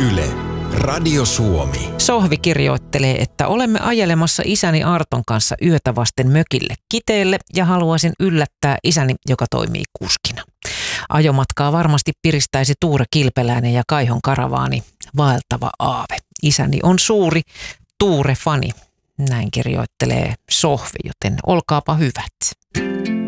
Yle, Radio Suomi. Sohvi kirjoittelee, että olemme ajelemassa isäni Arton kanssa yötä vasten mökille Kiteelle ja haluaisin yllättää isäni, joka toimii kuskina. Ajomatkaa varmasti piristäisi Tuure Kilpeläinen ja Kaihon karavaani vaeltava aave. Isäni on suuri Tuure-fani. Näin kirjoittelee Sohvi, joten olkaapa hyvät.